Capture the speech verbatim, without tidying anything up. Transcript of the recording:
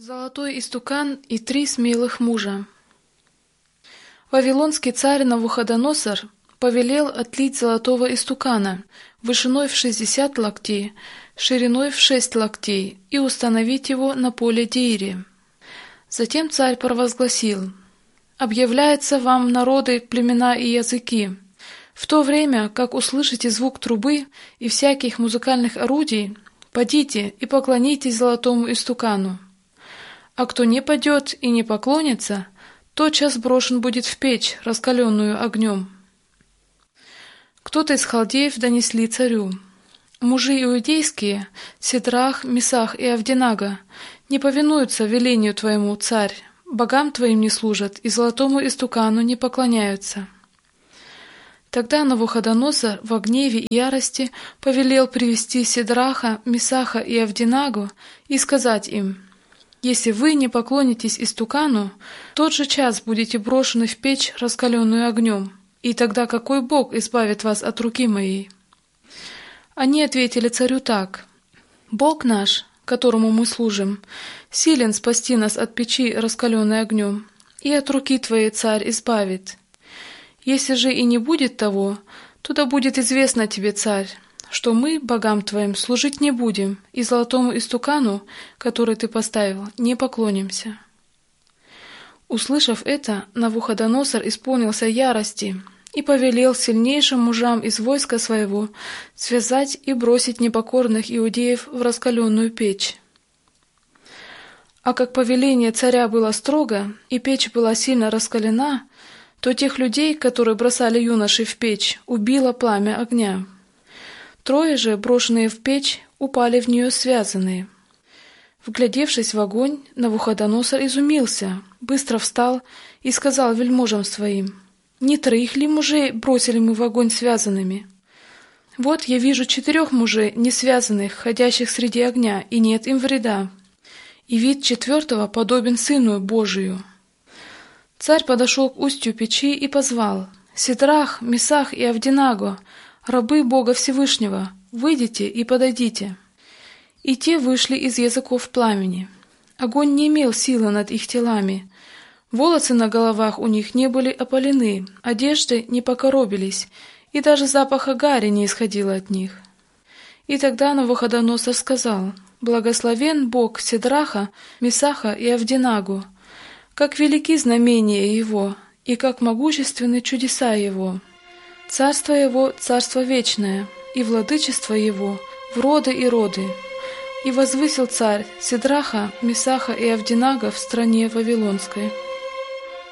Золотой истукан и три смелых мужа. Вавилонский царь Навуходоносор повелел отлить золотого истукана вышиной в шестьдесят локтей, шириной в шесть локтей и установить его на поле Деире. Затем царь провозгласил: «Объявляется вам, народы, племена и языки, в то время, как услышите звук трубы и всяких музыкальных орудий, подите и поклонитесь золотому истукану. А кто не падет и не поклонится, тотчас брошен будет в печь, раскаленную огнем». Кто-то из халдеев донесли царю: «Мужи иудейские, Сидрах, Месах и Авденаго, не повинуются велению твоему, царь, богам твоим не служат и золотому истукану не поклоняются». Тогда Навуходоносор во гневе и ярости повелел привести Сидраха, Месаха и Авденаго и сказать им: «Если вы не поклонитесь истукану, в тот же час будете брошены в печь, раскаленную огнем, и тогда какой Бог избавит вас от руки моей?» Они ответили царю так: «Бог наш, которому мы служим, силен спасти нас от печи, раскаленной огнем, и от руки твоей царь избавит. Если же и не будет того, то да будет известно тебе, царь, что мы, богам твоим, служить не будем, и золотому истукану, который ты поставил, не поклонимся». Услышав это, Навуходоносор исполнился ярости и повелел сильнейшим мужам из войска своего связать и бросить непокорных иудеев в раскаленную печь. А как повеление царя было строго, и печь была сильно раскалена, то тех людей, которые бросали юношей в печь, убило пламя огня. Трое же, брошенные в печь, упали в нее связанные. Вглядевшись в огонь, Навуходоносор изумился, быстро встал и сказал вельможам своим: «Не троих ли мужей бросили мы в огонь связанными? Вот я вижу четырех мужей, не связанных, ходящих среди огня, и нет им вреда. И вид четвертого подобен Сыну Божию». Царь подошел к устью печи и позвал: «Сидрах, Месах и Авденаго, рабы Бога Всевышнего, выйдите и подойдите». И те вышли из языков пламени. Огонь не имел силы над их телами. Волосы на головах у них не были опалены, одежды не покоробились, и даже запаха гари не исходило от них. И тогда Навуходоносор сказал: «Благословен Бог Сидраха, Месаха и Авденаго, как велики знамения Его, и как могущественны чудеса Его. Царство Его — царство вечное, и владычество Его — в роды и роды. И возвысил царь Сидраха, Месаха и Авденаго в стране Вавилонской».